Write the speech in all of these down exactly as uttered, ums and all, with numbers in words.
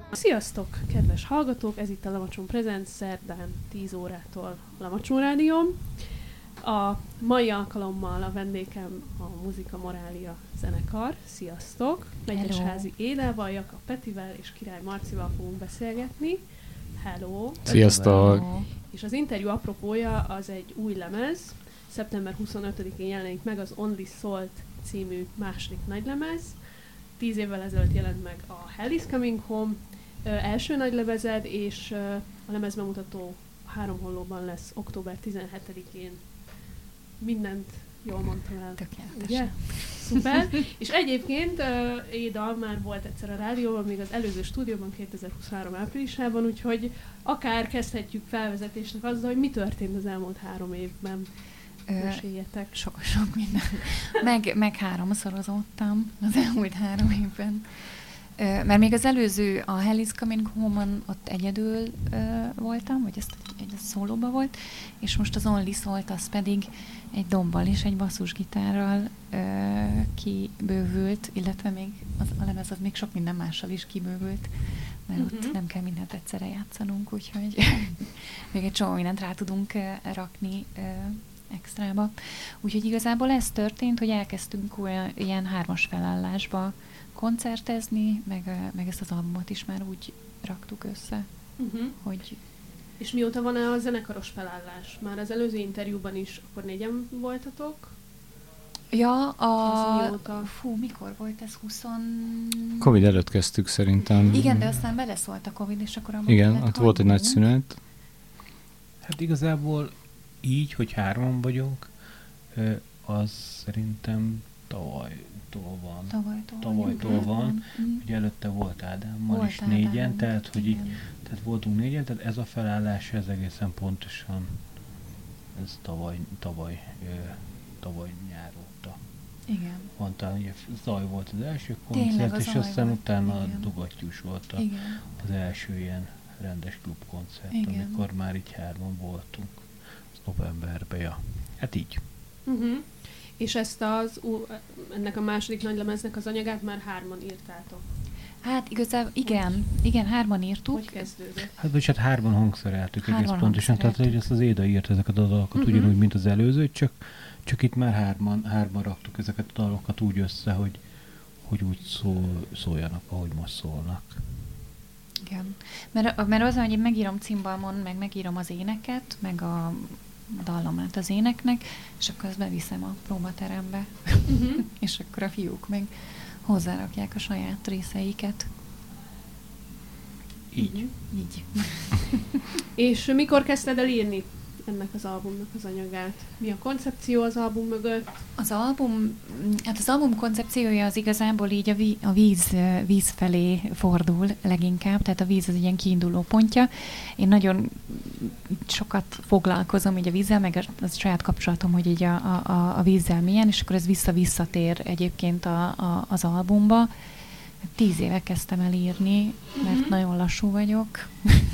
Sziasztok, kedves hallgatók! Ez itt a Lamacson Presents szerdán tíz órától Lamacson Rádión. A mai alkalommal a vendégem a Muzika Morália zenekar. Sziasztok! Megyesházi Édával, Jakab Petivel és Király Marcival fogunk beszélgetni. Hello! Sziasztok! És az interjú apropója az egy új lemez. szeptember huszonötödikén jelenik meg az Only Salt című második nagylemez. Tíz évvel ezelőtt jelent meg a Hell is Coming Home ö, első nagylemezed, és ö, a lemezbemutató Három Hollóban lesz október tizenhetedikén. Mindent jól mondtam el. Tökéletes. Ugye? Szuper. És egyébként uh, Éda már volt egyszer a rádióban, még az előző stúdióban kétezer-huszonhárom áprilisában, úgyhogy akár kezdhetjük felvezetésnek azzal, hogy mi történt az elmúlt három évben. Meséljetek. Sok, sok minden. Meg, meg háromszorozottam az elmúlt három évben. Ö, mert még az előző, a Hell is Coming Home-on ott egyedül ö, voltam, vagy ezt egy szólóba volt, és most az Only Salt az pedig egy dombal és egy basszusgitárral ö, kibővült, illetve még az, a lemez az még sok minden mással is kibővült, mert uh-huh. ott nem kell mindent egyszerre játszanunk, úgyhogy még egy csomó mindent rá tudunk ö, rakni ö, extrába. Úgyhogy igazából ez történt, hogy elkezdtünk olyan, ilyen hármas felállásba koncertezni, meg, meg ezt az albumot is már úgy raktuk össze, uh-huh. hogy... És mióta van a zenekaros felállás? Már az előző interjúban is akkor négyen voltatok? Ja, a... mióta? Fú, mikor volt ez? huszon... Covid előtt kezdtük szerintem. Igen, de aztán beleszólt a Covid, és akkor... Igen, ott volt egy nagy szünet. Hát igazából így, hogy hárman vagyunk, az szerintem tavalytól van. Tavalytól, Tavalytól van. van. Mm. Ugye előtte volt Ádámmal volt is Ádám, négyen, tehát, hogy így, igen. tehát voltunk négyen, tehát ez a felállás, ez egészen pontosan, ez tavaly, tavaly, tavaly nyár óta. Igen. Van, talán ugye Zaj volt az első Tényleg, koncert, az és Zaj aztán volt. utána Igen. a Dugattyús volt a, az első ilyen rendes klubkoncert, Igen. amikor már így hárman voltunk. Az novemberben, ja. Hát így. Uh-huh. És ezt az, uh, ennek a második nagylemeznek az anyagát már hárman írtátok. Hát igazából igen, igen, hárman írtuk. Hogy kezdődött? Hát vagy hát hárman hangszereltük Hárman egész pontosan, tehát hogy ezt az Éda írt ezeket a dalokat uh-huh. ugyanúgy, mint az előző, csak, csak itt már hárman, hárman raktuk ezeket a dalokat úgy össze, hogy, hogy úgy szól, szóljanak, ahogy most szólnak. Igen. Mert, mert az, hogy én megírom cimbalmon, meg megírom az éneket, meg a dallamát az éneknek, és akkor azt beviszem a próbaterembe, uh-huh. és akkor a fiúk meg hozzárakják a saját részeiket. Így. Uh-huh. Így. És mikor kezdted el írni ennek az albumnak az anyagát? Mi a koncepció az album mögött? Az album, hát az album koncepciója az igazából így a, ví, a víz, víz felé fordul leginkább, tehát a víz az egy ilyen kiinduló pontja. Én nagyon sokat foglalkozom így a vízzel, meg az, az saját kapcsolatom, hogy így a, a, a vízzel milyen, és akkor ez vissza-visszatér egyébként a, a, az albumba. Tíz éve kezdtem el írni, mert mm-hmm. nagyon lassú vagyok.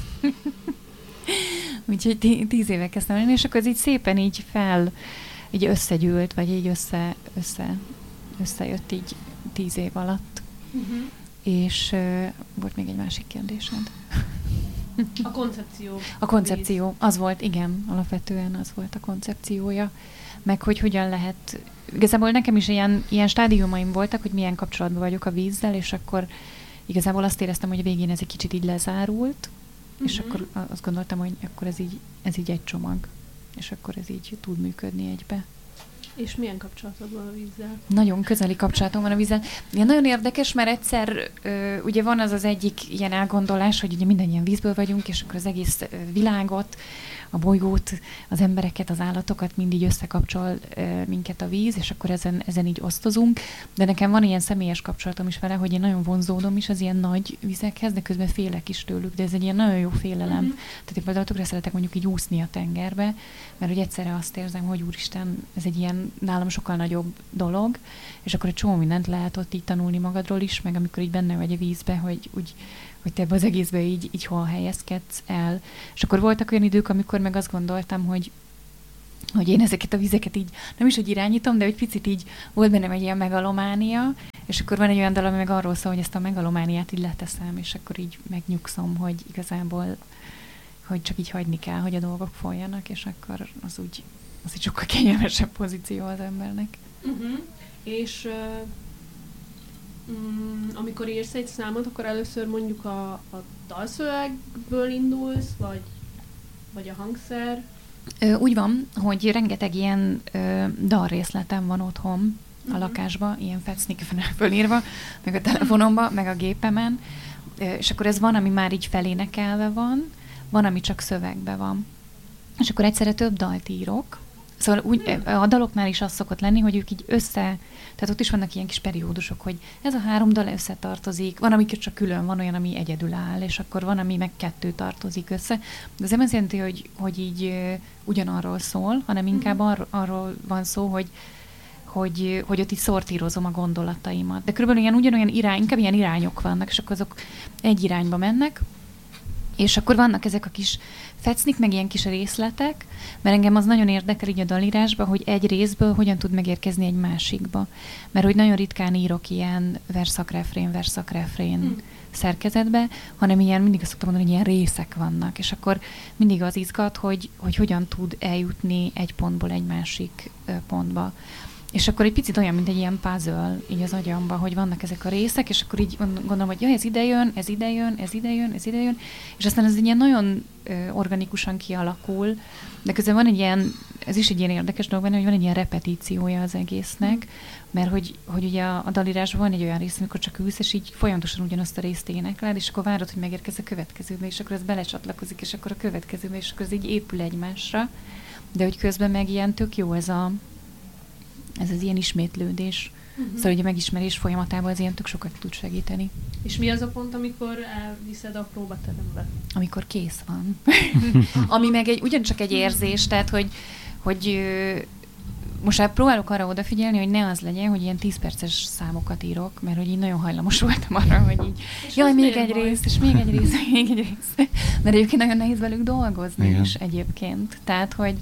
Úgyhogy tí- tíz éve kezdtem el, és akkor ez így szépen így fel, így összegyűlt, vagy így össze, össze, összejött így tíz év alatt. Uh-huh. És uh, volt még egy másik kérdésed. A koncepció. A koncepció, az volt, igen, alapvetően az volt a koncepciója. Meg hogy hogyan lehet, igazából nekem is ilyen, ilyen stádiumaim voltak, hogy milyen kapcsolatban vagyok a vízzel, és akkor igazából azt éreztem, hogy a végén ez egy kicsit így lezárult, uh-huh. és akkor azt gondoltam, hogy akkor ez így, ez így egy csomag, és akkor ez így tud működni egybe. És milyen kapcsolatod van a vízzel? Nagyon közeli kapcsolatom van a vízzel. Ja, nagyon érdekes, mert egyszer ö, ugye van az az egyik ilyen elgondolás, hogy ugye mindannyian vízből vagyunk, és akkor az egész ö, világot, a bolygót, az embereket, az állatokat mindig összekapcsol ö, minket a víz, és akkor ezen, ezen így osztozunk. De nekem van ilyen személyes kapcsolatom is vele, hogy én nagyon vonzódom is az ilyen nagy vizekhez, de közben félek is tőlük, de ez egy ilyen nagyon jó félelem. Uh-huh. Tehát én például tökre szeretek mondjuk így úszni a tengerbe, mert hogy egyszerre azt érzem, hogy úristen, ez egy ilyen nálam sokkal nagyobb dolog, és akkor egy csomó mindent lehet ott így tanulni magadról is, meg amikor így benne vagy a vízbe, hogy úgy, hogy te ebbe az egészbe így, így hol helyezkedsz el. És akkor voltak olyan idők, amikor meg azt gondoltam, hogy hogy én ezeket a vizeket így, nem is, hogy irányítom, de egy picit így volt bennem egy ilyen megalománia, és akkor van egy olyan dal, ami meg arról szól, hogy ezt a megalomániát így leteszem, és akkor így megnyugszom, hogy igazából, hogy csak így hagyni kell, hogy a dolgok folyjanak, és akkor az úgy, az egy sokkal kényelmesebb pozíció az embernek. Uh-huh. És uh, um, amikor írsz egy számot, akkor először mondjuk a, a dalszövegből indulsz, vagy, vagy a hangszer? Ö, úgy van, hogy rengeteg ilyen ö, dalrészletem van otthon uh-huh. a lakásban, ilyen fecnik fölírva, meg a telefonomban, meg a gépemen, ö, és akkor ez van, ami már így felénekelve van, van, ami csak szövegben van. És akkor egyszerre több dalt írok. Szóval úgy, a daloknál is az szokott lenni, hogy ők így össze, tehát ott is vannak ilyen kis periódusok, hogy ez a három dal összetartozik, van, ami csak külön, van olyan, ami egyedül áll, és akkor van, ami meg kettő tartozik össze. De ez nem azt jelenti, hogy, hogy így uh, ugyanarról szól, hanem inkább ar- arról van szó, hogy hogy, hogy ott így szortírozom a gondolataimat. De körülbelül ilyen ugyanolyan irány, inkább ilyen irányok vannak, és akkor azok egy irányba mennek, és akkor vannak ezek a kis fecnik, meg ilyen kis részletek, mert engem az nagyon érdekel így a dalírásban, hogy egy részből hogyan tud megérkezni egy másikba. Mert hogy nagyon ritkán írok ilyen verszak-refrén, verszak-refrén hmm. szerkezetbe, hanem ilyen, mindig azt szoktam mondani, hogy ilyen részek vannak, és akkor mindig az izgat, hogy, hogy hogyan tud eljutni egy pontból egy másik pontba. És akkor egy picit olyan, mint egy ilyen puzzle így az agyamba, hogy vannak ezek a részek, és akkor így gondolom, hogy ja, ez ide jön, ez ide jön, ez ide jön, ez ide jön, és aztán ez egy ilyen nagyon ö, organikusan kialakul, de közben van egy ilyen, ez is egy ilyen érdekes dolog benne, hogy van egy ilyen repetíciója az egésznek, mert hogy, hogy ugye a, a dalírásban van egy olyan rész, amikor csak ülsz, és így folyamatosan ugyanazt a részt énekled, és akkor várod, hogy megérkezz a következőbe, és akkor ez belecsatlakozik, és akkor a következőbe, és akkor ez így épül egymásra, de hogy közben meg ilyen tök jó ez a ez az ilyen ismétlődés. Uh-huh. Szóval ugye a megismerés folyamatában ez ilyen tök sokat tud segíteni. És mi az a pont, amikor elviszed a próbaterembe? Amikor kész van. Ami meg egy, ugyancsak egy érzés, tehát hogy, hogy most már próbálok arra odafigyelni, hogy ne az legyen, hogy ilyen tíz perces számokat írok, mert hogy így nagyon hajlamos voltam arra, hogy így és jaj, még egy rész, és még egy rész, még egy rész. Mert egyébként nagyon nehéz velük dolgozni igen. is egyébként. Tehát, hogy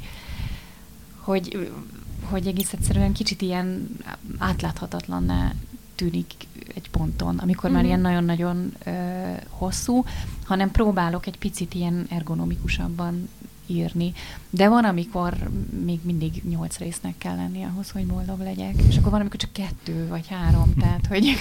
hogy hogy egész egyszerűen kicsit ilyen átláthatatlanná tűnik egy ponton, amikor mm-hmm. már ilyen nagyon-nagyon ö, hosszú, hanem próbálok egy picit ilyen ergonomikusabban írni. De van, amikor még mindig nyolc résznek kell lenni ahhoz, hogy boldog legyek. És akkor van, amikor csak kettő vagy három, tehát, hogy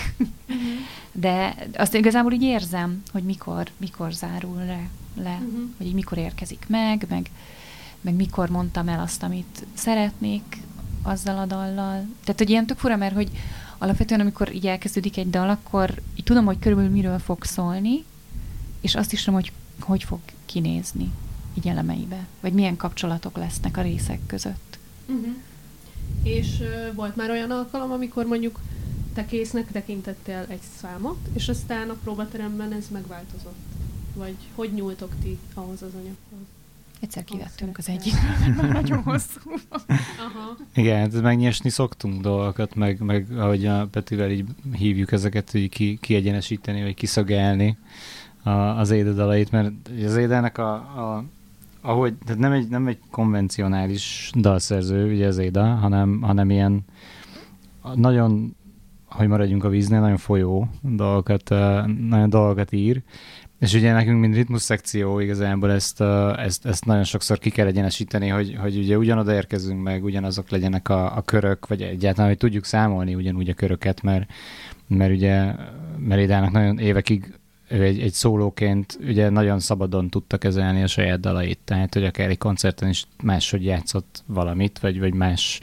de azt igazából így érzem, hogy mikor, mikor zárul le, le mm-hmm. hogy így mikor érkezik meg, meg, meg mikor mondtam el azt, amit szeretnék azzal a dallal. Tehát, hogy ilyen tök fura, mert hogy alapvetően, amikor így elkezdődik egy dal, akkor így tudom, hogy körülbelül miről fog szólni, és azt is tudom, hogy hogy fog kinézni így elemeibe, vagy milyen kapcsolatok lesznek a részek között. Uh-huh. És uh, volt már olyan alkalom, amikor mondjuk te késznek tekintettél egy számot, és aztán a próbateremben ez megváltozott? Vagy hogy nyúltok ti ahhoz az anyaghoz? Egyszer kivettünk az egyikről, mert már nagyon hosszú. Aha. Igen, hát megnyesni szoktunk dolgokat, meg, meg ahogy a Petivel így hívjuk ezeket, hogy ki, kiegyenesíteni, vagy kiszögelni a, az Éda dalait, mert az Édának a, a ahogy, tehát nem egy, nem egy konvencionális dalszerző, ugye az Éda, hanem, hanem ilyen nagyon, hogy maradjunk a víznél, nagyon folyó dolgokat, nagyon dolgokat ír, és ugye nekünk, mint ritmus szekció igazából ezt, ezt, ezt nagyon sokszor ki kell egyenesíteni, hogy, hogy ugye ugyanoda érkezünk meg, ugyanazok legyenek a, a körök, vagy egyáltalán, hogy tudjuk számolni ugyanúgy a köröket, mert, mert ugye Meridának nagyon évekig ő egy, egy szólóként ugye nagyon szabadon tudta kezelni a saját dalait, tehát hogy akár egy koncerten is máshogy játszott valamit, vagy, vagy más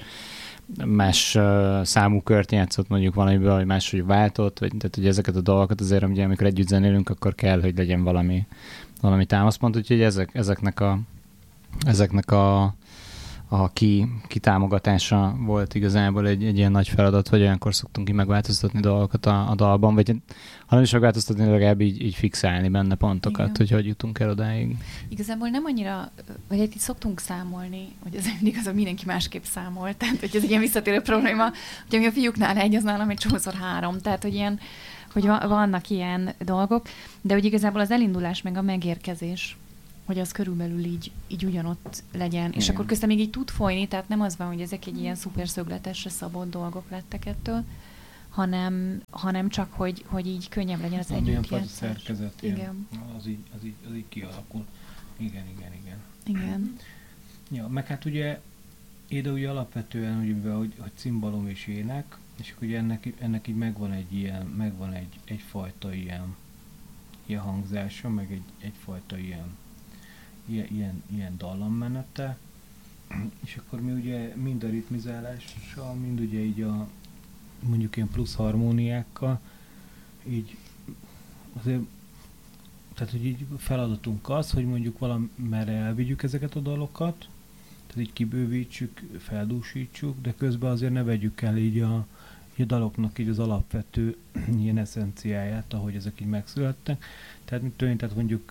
más uh, számú kört játszott mondjuk valamiből, vagy máshogy váltott, vagy, tehát hogy ezeket a dolgokat azért, ugye, amikor együtt zenélünk, akkor kell, hogy legyen valami, valami támaszpont, úgyhogy ezek, ezeknek a, ezeknek a, a ki, kitámogatása volt igazából egy, egy ilyen nagy feladat, hogy olyankor szoktunk ki megváltoztatni dolgokat a, a dalban, vagy ha nem is megváltoztatni, legalább így, így fixálni benne pontokat, igen. hogy hogy jutunk el odáig. Igazából nem annyira, vagy itt szoktunk számolni, hogy ez mindig az, hogy mindenki másképp számol, tehát hogy ez egy ilyen visszatérő probléma, hogy ami a fiúknál egy, az nálam egy csomószor három, tehát hogy ilyen, hogy vannak ilyen dolgok, de hogy igazából az elindulás meg a megérkezés hogy az körülbelül így, így ugyanott legyen. És Igen. akkor közben még így tud folyni, tehát nem az van, hogy ezek egy ilyen szuper szögletesre szabott dolgok lettek ettől, hanem, hanem csak, hogy, hogy így könnyebb legyen az együttjátszás. szerkezet, Igen. ilyen, az, így, az, így, az így kialakul. Igen, igen, igen. Igen. Ja, meg hát ugye Éda ugye alapvetően, ugye, hogy, hogy cimbalom és ének, és akkor ugye ennek, ennek így megvan egy ilyen, megvan egy, egyfajta ilyen, ilyen hangzása, meg egy, egyfajta ilyen, ilyen, ilyen, ilyen dallammenete, és akkor mi ugye mind a ritmizálással, mind ugye így a mondjuk ilyen plusz harmóniákkal, így azért, tehát hogy így feladatunk az, hogy mondjuk valamerre elvigyük ezeket a dalokat, tehát így kibővítsük, feldúsítsuk, de közben azért ne vegyük el így a, így a daloknak így az alapvető ilyen eszenciáját, ahogy ezek így megszülettek. Tehát mit tudom én, tehát mondjuk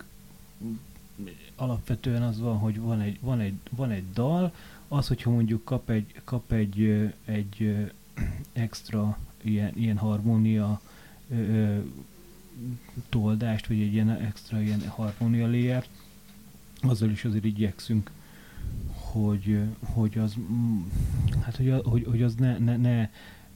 alapvetően az van, hogy van egy, van egy, van egy dal, az, hogyha mondjuk kap egy, kap egy, egy extra ilyen, ilyen harmónia ö, toldást, vagy egy ilyen extra ilyen harmónia layer, azzal is azért igyekszünk, hogy, hogy az, hát, hogy, hogy, hogy az ne, ne, ne,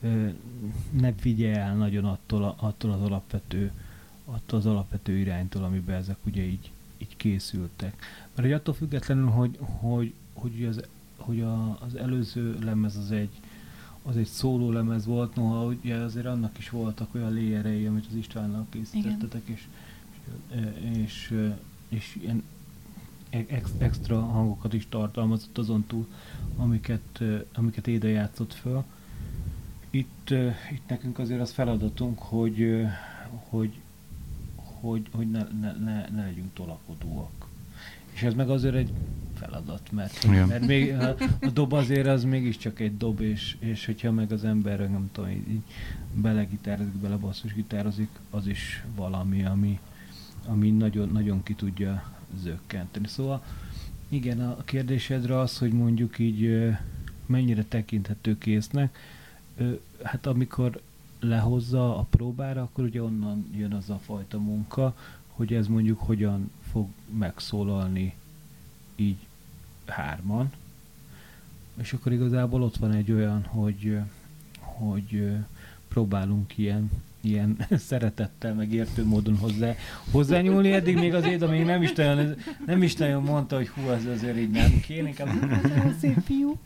ne vigye el nagyon attól, a, attól az alapvető, attól az alapvető iránytól, amiben ezek ugye így, így készültek. Mert hogy attól függetlenül, hogy, hogy, hogy, az, hogy a, az előző lemez az egy, az egy szóló lemez volt, noha ugye azért annak is voltak olyan layerei, amit az Istvánnal készítettetek, és, és, és, és ilyen ex, extra hangokat is tartalmazott azon túl, amiket, amiket Éda játszott föl. Itt, itt nekünk azért az feladatunk, hogy, hogy, hogy, hogy ne, ne, ne, ne legyünk tolakodóak. És ez meg azért egy feladat, mert, mert még a, a dob azért az mégiscsak egy dob, és, és hogyha meg az ember, nem tudom, így, így belegitározik, belebasszusgitározik, az is valami, ami, ami nagyon, nagyon ki tudja zökkenteni. Szóval igen, a kérdésedre az, hogy mondjuk így mennyire tekinthető késznek, hát amikor lehozza a próbára, akkor ugye onnan jön az a fajta munka, hogy ez mondjuk hogyan fog megszólalni így hárman, és akkor igazából ott van egy olyan, hogy, hogy próbálunk ilyen, ilyen szeretettel, meg értő módon hozzá, hozzányúlni. Eddig még az Éda még nem is nagyon, nem is nagyon mondta, hogy hú, az azért így nem kéne, inkább szép fiúk.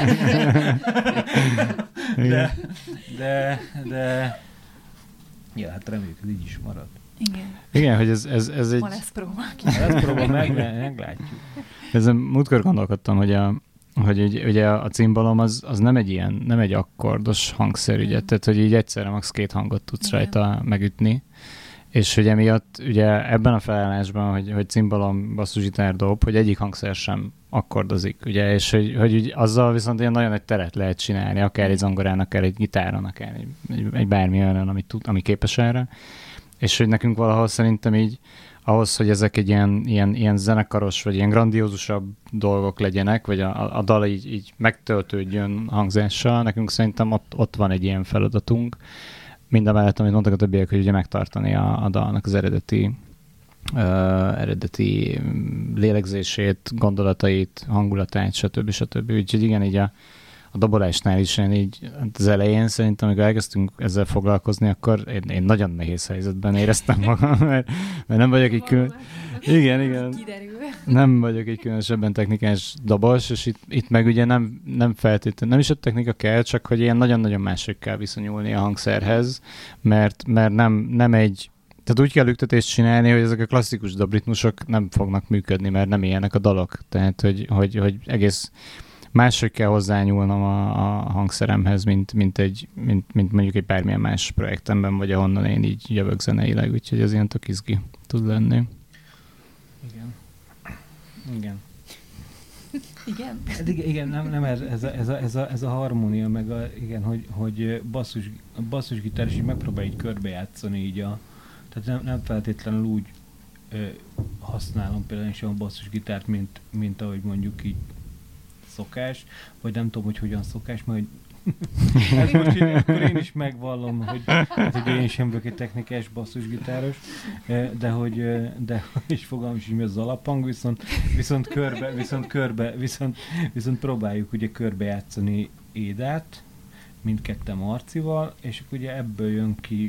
De, de, de, ja, hát reméljük, ez így is marad. Igen. Igen, hogy ez, ez, ez egy... Ma lesz próba. Ha lesz próba, meg, meglátjuk. Ezen múltkor gondolkodtam, hogy a, hogy ugye, ugye a cimbalom az, az nem egy ilyen, nem egy akkordos hangszer, ugye, mm. tehát hogy így egyszerre max. Két hangot tudsz Igen. rajta megütni, és hogy emiatt ugye ebben a felállásban, hogy, hogy cimbalom, basszusgitár, dob, hogy egyik hangszer sem akkordozik, ugye, és hogy, hogy úgy, azzal viszont ilyen nagyon nagy teret lehet csinálni, akár egy zongorán, akár egy gitáron, akár egy, egy, egy bármi olyan, ami, tud, ami képes erre, és hogy nekünk valahol szerintem így ahhoz, hogy ezek egy ilyen, ilyen, ilyen zenekaros, vagy ilyen grandiózusabb dolgok legyenek, vagy a, a dal így, így megtöltődjön hangzással, nekünk szerintem ott, ott van egy ilyen feladatunk. Mindamellett, amit mondtak a többiek, hogy ugye megtartani a, a dalnak az eredeti, uh, eredeti lélegzését, gondolatait, hangulatát, stb. stb. Úgyhogy igen, így a, a dobolásnál is én így az elején szerintem, amikor elkezdtünk ezzel foglalkozni, akkor én, én nagyon nehéz helyzetben éreztem magam, mert, mert nem vagyok egy külön... Igen, igen. Nem vagyok egy különösebben technikás dobos, és itt, itt meg ugye nem, nem feltétlenül, nem is a technika kell, csak hogy ilyen nagyon-nagyon máshogy kell viszonyulni a hangszerhez, mert, mert nem, nem egy... Tehát úgy kell lüktetést csinálni, hogy ezek a klasszikus dobritmusok nem fognak működni, mert nem ilyenek a dalok. Tehát, hogy, hogy, hogy egész máshogy kell hozzányúlnom a, a hangszeremhez, mint, mint, egy, mint, mint mondjuk egy bármilyen más projektemben, vagy ahonnan én így jövök zeneileg, úgyhogy ez ilyen tök izgi tud lenni. Igen. Igen. Igen? Hát igen, igen, nem, nem ez, ez, a, ez, a, ez, a, ez a harmónia, meg a, igen, hogy, hogy basszus, basszusgitár is így megpróbál így körbejátszani így a, tehát nem, nem feltétlenül úgy ö, használom például is a basszusgitárt, mint, mint ahogy mondjuk így szokás, vagy nem tudom, hogy hogyan szokás, mert Hát most így, akkor én is megvallom, hogy, hát, hogy én sem vagyok egy technikás basszusgitáros, de hogy de is fogalmam is, hogy mi az alaphang, viszont, viszont körbe, viszont körbe, viszont, viszont próbáljuk ugye körbe játszani Édát, mindketten Marcival, és ugye ebből jön ki